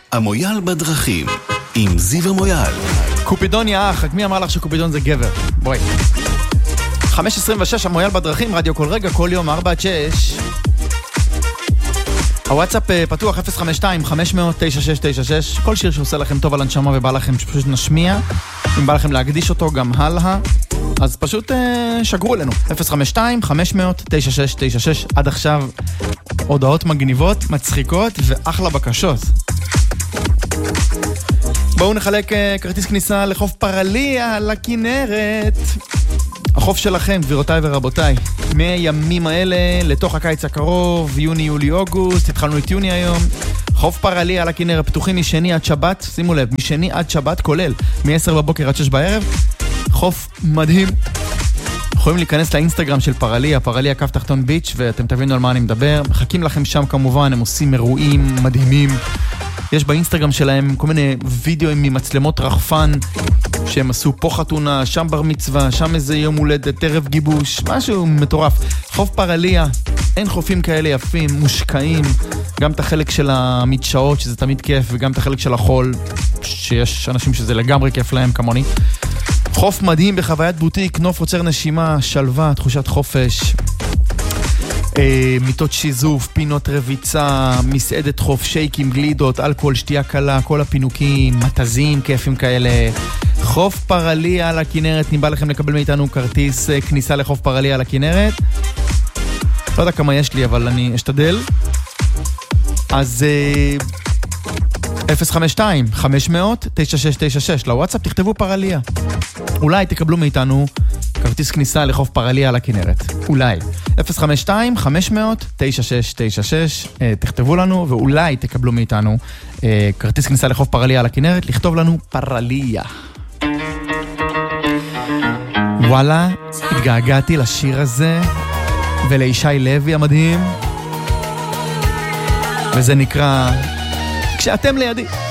המויאל בדרכים, עם זיו המויאל. קופידון יא אח, מי אמר לך שקופידון זה גבר? בואי. 5:26, המויאל בדרכים, רדיו כל רגע, כל יום, 4-6. הוואטסאפ פתוח 052-500-9696. כל שיר שעושה לכם טוב על הנשמה ובא לכם שפשוט נשמיע. אם בא לכם להקדיש אותו גם הלאה, אז פשוט שגרו אלינו. 052-500-9696. עד עכשיו הודעות מגניבות, מצחיקות ואחלה בקשות. בואו נחלק כרטיס כניסה לחוף פרליה, לכנרת. החוף שלכם, גבירותיי ורבותיי. מהימים האלה לתוך הקיץ הקרוב, יוני, יולי, אוגוסט, התחלנו את יוני היום. חוף פרליה על הכנרת, פתוחים משני עד שבת, שימו לב, משני עד שבת כולל, מ-10 בבוקר עד 6 בערב. חוף מדהים. יכולים להיכנס לאינסטגרם של פרליה, פרליה קו תחתון ביץ', ואתם תבינו על מה אני מדבר. מחכים לכם שם כמובן, הם עושים אירועים מדהימים. יש באינסטגרם שלהם כל מיני וידאוים ממצלמות רחפן, שהם עשו פה חתונה, שם בר מצווה, שם איזה יום הולדת, ערב גיבוש, משהו מטורף. חוף פרליה, אין חופים כאלה יפים, מושקעים, גם את החלק של המדשאות, שזה תמיד כיף, וגם את החלק של החול, שיש אנשים שזה לגמרי כיף להם כמוני. חוף מדהים בחוויית בוטיק, נוף עוצר נשימה, שלווה, תחושת חופש. מיטות שיזוף, פינות רביצה, מסעדת חוף, שייקים, גלידות, אלכוהול, שתייה קלה, כל הפינוקים, מטזים, כיפים כאלה. חוף פרליה על הכנרת, נבא לכם לקבל מאיתנו כרטיס כניסה לחוף פרליה על הכנרת. לא יודע כמה יש לי, אבל אני אשתדל. אז 052-500-9696 לוואטסאפ, תכתבו פרליה. אולי תקבלו מאיתנו כרטיס כניסה לחוף פרליה על הכנרת. אולי. 052-500-9696 תכתבו לנו, ואולי תקבלו מאיתנו כרטיס כניסה לחוף פרליה על הכנרת, לכתוב לנו פרליה. וואלה, התגעגעתי לשיר הזה, ולישי לוי המדהים, וזה נקרא כשאתם לידי.